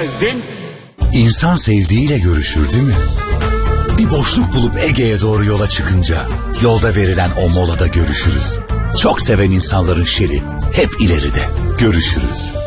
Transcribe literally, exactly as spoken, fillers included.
görüşemezdim. İnsan sevdiğiyle görüşür değil mi? Bir boşluk bulup Ege'ye doğru yola çıkınca yolda verilen o molada görüşürüz. Çok seven insanların şeri hep ileride. Görüşürüz.